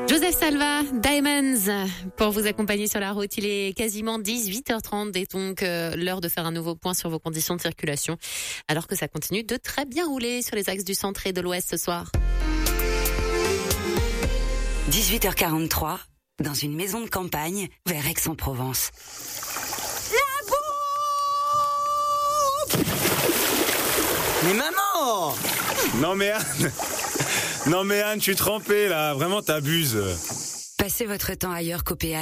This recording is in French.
Joseph Salva, Diamonds, pour vous accompagner sur la route. Il est quasiment 18h30 et donc l'heure de faire un nouveau point sur vos conditions de circulation, alors que ça continue de très bien rouler sur les axes du centre et de l'ouest ce soir. 18h43, dans une maison de campagne, vers Aix-en-Provence. Mais maman! Non mais Anne, je suis trempé là, vraiment t'abuses. Passez votre temps ailleurs qu'au péage.